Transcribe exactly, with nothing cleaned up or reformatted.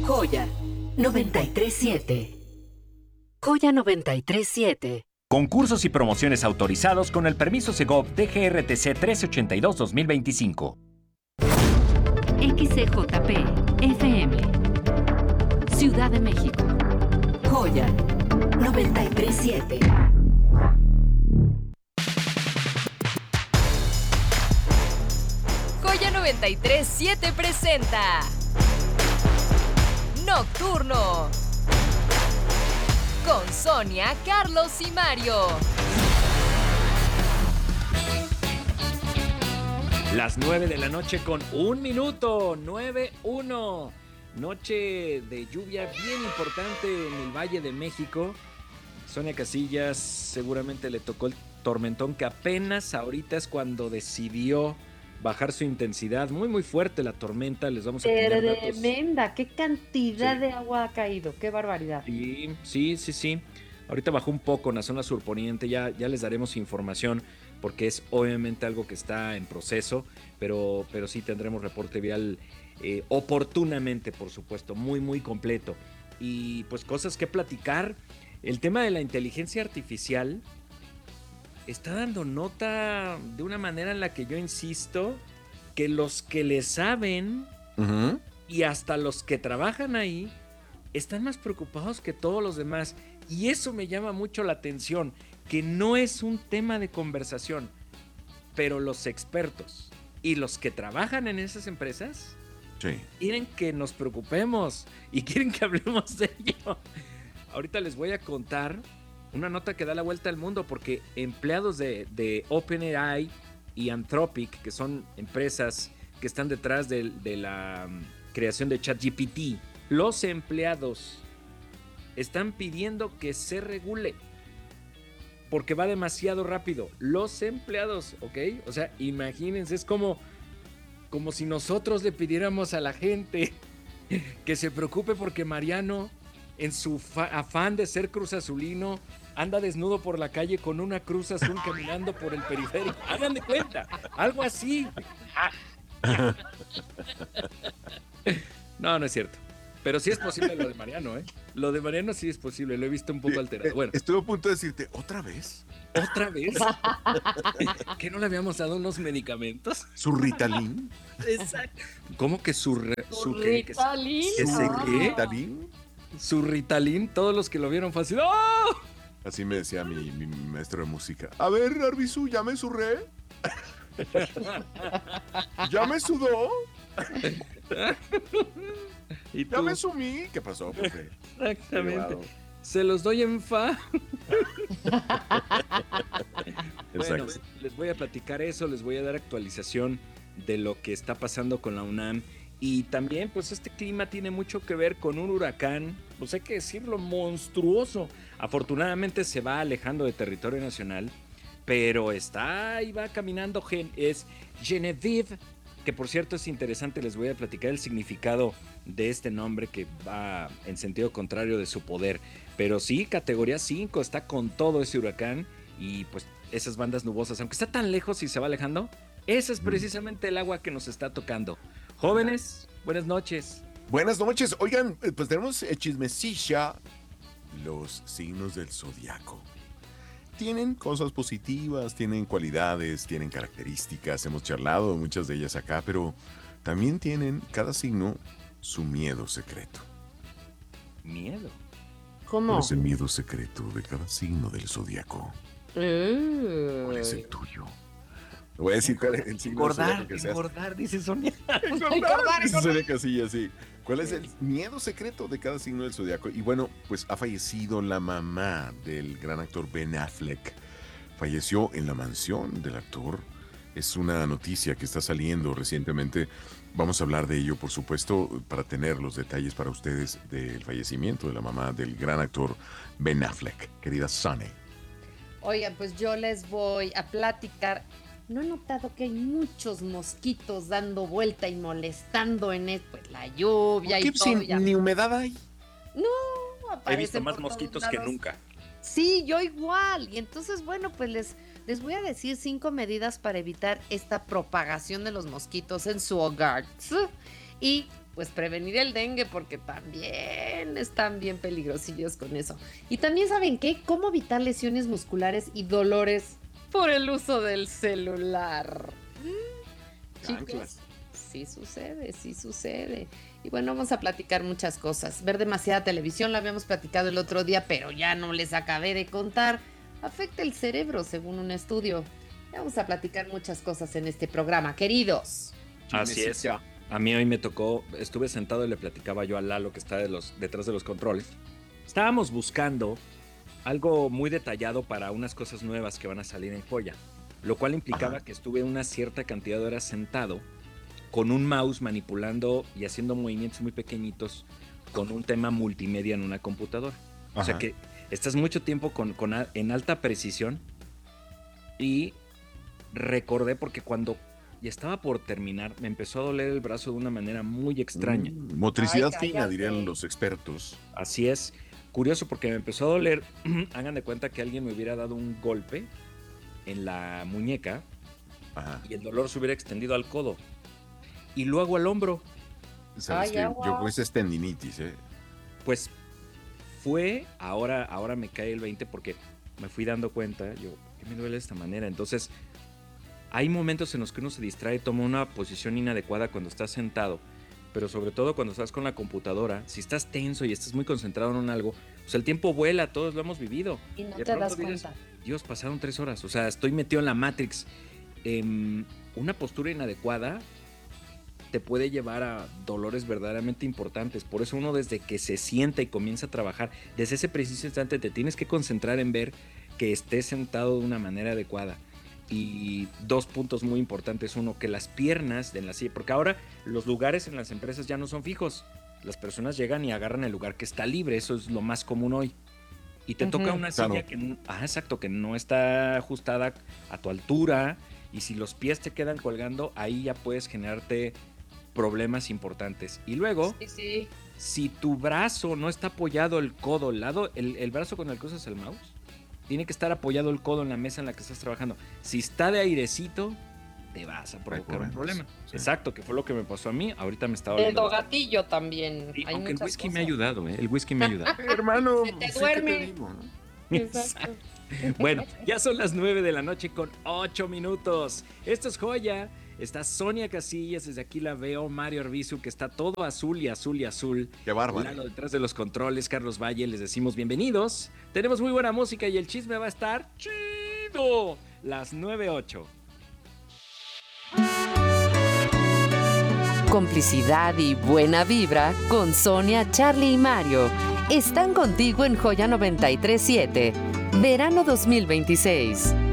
Joya noventa y tres siete. Joya noventa y tres siete. Concursos y promociones autorizados con el permiso Segov D G R T C trescientos ochenta y dos guión dos mil veinticinco. X C J P F M Ciudad de México. Joya noventa y tres siete. Joya noventa y tres siete presenta Nocturno con Sonia, Carlos y Mario. Las nueve de la noche con un minuto, nueve uno. Noche de lluvia bien importante en el Valle de México. Sonia Casillas seguramente le tocó el tormentón que apenas ahorita es cuando decidió bajar su intensidad. Muy muy fuerte la tormenta, les vamos a tener datos. Tremenda, qué cantidad Sí. de agua ha caído, qué barbaridad. Sí, sí, sí, sí. Ahorita bajó un poco en la zona surponiente, ya, ya les daremos información porque es obviamente algo que está en proceso, pero, pero sí tendremos reporte vial eh, oportunamente, por supuesto, muy, muy completo. Y pues cosas que platicar. El tema de la inteligencia artificial está dando nota de una manera en la que yo insisto que los que le saben Uh-huh. y hasta los que trabajan ahí están más preocupados que todos los demás. Y eso me llama mucho la atención, que no es un tema de conversación, pero los expertos y los que trabajan en esas empresas Sí. quieren que nos preocupemos y quieren que hablemos de ello. Ahorita les voy a contar una nota que da la vuelta al mundo porque empleados de, de OpenAI y Anthropic, que son empresas que están detrás de, de la um, creación de ChatGPT, los empleados están pidiendo que se regule porque va demasiado rápido. Los empleados, ¿ok? O sea, imagínense, es como, como si nosotros le pidiéramos a la gente que se preocupe porque Mariano, en su fa- afán de ser cruz azulino, anda desnudo por la calle con una cruz azul caminando por el periférico. Hagan de cuenta, algo así. No, no es cierto. Pero sí es posible lo de Mariano, ¿eh? Lo de Mariano sí es posible, lo he visto un poco alterado. Bueno, Estuve a punto de decirte, ¿otra vez? ¿otra vez? ¿Que no le habíamos dado unos medicamentos? ¿Su Ritalin? Exacto. ¿Cómo que su... re- su qué? Que- Ritalin. ¿Que se ¿Su qué? Ritalin? Su Ritalin, todos los que lo vieron fue así. ¡Oh! Así me decía mi, mi maestro de música. A ver, Arbizu, ¿ya me surré? ¿Ya me sudó? Y ¿Ya tú, me sumí? ¿Qué pasó, profe? exactamente. Wow. Se los doy en fa. Bueno, Exacto. les voy a platicar eso, les voy a dar actualización de lo que está pasando con la UNAM. Y también, pues este clima tiene mucho que ver con un huracán, pues hay que decirlo, monstruoso. Afortunadamente se va alejando de territorio nacional, pero está ahí, va caminando. Gen- es Genevieve, que por cierto es interesante, les voy a platicar el significado de este nombre que va en sentido contrario de su poder. Pero sí, categoría cinco, está con todo ese huracán y pues esas bandas nubosas, aunque está tan lejos y se va alejando, ese es precisamente el agua que nos está tocando. Jóvenes, buenas noches. Buenas noches. Oigan, eh, pues tenemos eh, chismecilla. Los signos del zodiaco. Tienen cosas positivas, tienen cualidades, tienen características. Hemos charlado de muchas de ellas acá, pero también tienen cada signo su miedo secreto. Miedo. ¿Cómo? ¿Cuál es el miedo secreto de cada signo del zodiaco? Eh. ¿Cuál es el tuyo? Te voy a decir cuál es el signo del Engordar, zodiaco que seas. engordar, dice Sonia. Engordar, dice Sonia Casillas, sí. ¿Cuál es el miedo secreto de cada signo del zodiaco? Y bueno, pues ha fallecido la mamá del gran actor Ben Affleck. Falleció en la mansión del actor. Es una noticia que está saliendo recientemente. Vamos a hablar de ello, por supuesto, para tener los detalles para ustedes del fallecimiento de la mamá del gran actor Ben Affleck. Querida Sunny. Oigan, pues yo les voy a platicar. ¿No he notado que hay muchos mosquitos dando vuelta y molestando en el, pues, la lluvia y todo? Ya- ni humedad hay? No, He aparecen visto más por todos mosquitos que lados. nunca. Sí, yo igual. Y entonces, bueno, pues les, les voy a decir cinco medidas para evitar esta propagación de los mosquitos en su hogar. Y pues prevenir el dengue, porque también están bien peligrosillos con eso. Y también, ¿saben qué? Cómo evitar lesiones musculares y dolores por el uso del celular. Chicos, sí sucede, sí sucede. Y bueno, vamos a platicar muchas cosas. Ver demasiada televisión, la habíamos platicado el otro día, pero ya no les acabé de contar. Afecta el cerebro, según un estudio. Vamos a platicar muchas cosas en este programa, queridos. Así es. A mí hoy me tocó, estuve sentado y le platicaba yo a Lalo, que está de los, detrás de los controles. Estábamos buscando algo muy detallado para unas cosas nuevas que van a salir en Joya, lo cual implicaba Ajá. que estuve una cierta cantidad de horas sentado con un mouse manipulando y haciendo movimientos muy pequeñitos con un tema multimedia en una computadora. Ajá. O sea que estás mucho tiempo con, con, en alta precisión. Y recordé porque cuando ya estaba por terminar me empezó a doler el brazo de una manera muy extraña. Mm, motricidad Ay, fina, dirían los expertos. Así es. Curioso porque me empezó a doler. Hagan de cuenta que alguien me hubiera dado un golpe en la muñeca. Ajá. Y el dolor se hubiera extendido al codo y luego al hombro. ¿Sabes qué? Yo creo que es tendinitis, ¿eh? Pues fue, ahora, ahora me cae el veinte porque me fui dando cuenta, yo, ¿qué me duele de esta manera? Entonces, hay momentos en los que uno se distrae y toma una posición inadecuada cuando estás sentado, pero sobre todo cuando estás con la computadora, si estás tenso y estás muy concentrado en algo, pues el tiempo vuela, todos lo hemos vivido. Y no y te das dices, cuenta. Dios, pasaron tres horas, o sea, estoy metido en la Matrix. Eh, una postura inadecuada te puede llevar a dolores verdaderamente importantes. Por eso uno desde que se sienta y comienza a trabajar, desde ese preciso instante te tienes que concentrar en ver que estés sentado de una manera adecuada. Y dos puntos muy importantes. Uno, que las piernas de la silla, porque ahora los lugares en las empresas ya no son fijos. Las personas llegan y agarran el lugar que está libre. Eso es lo más común hoy. Y te uh-huh. toca una claro. silla que, ah, exacto, que no está ajustada a tu altura. Y si los pies te quedan colgando, ahí ya puedes generarte problemas importantes. Y luego, sí, sí. si tu brazo no está apoyado el codo, el lado, el, el brazo con el que usas el mouse, tiene que estar apoyado el codo en la mesa en la que estás trabajando. Si está de airecito, te vas a provocar un problema. Sí. Exacto, que fue lo que me pasó a mí. Ahorita me estaba doliendo. El gatillo también. Sí, aunque el whisky cosas. me ha ayudado, ¿eh? El whisky me ha ayudado. Hermano, se te duerme. Sí te digo, ¿no? Exacto. Bueno, ya son las nueve de la noche con ocho minutos. Esto es Joya. Está Sonia Casillas, desde aquí la veo. Mario Arbizu, que está todo azul y azul y azul. Qué bárbaro. Lalo detrás de los controles, Carlos Valle, les decimos bienvenidos. Tenemos muy buena música y el chisme va a estar chido. Las nueve ocho. Complicidad y buena vibra con Sonia, Charlie y Mario. Están contigo en Joya noventa y tres siete. Verano dos mil veintiséis.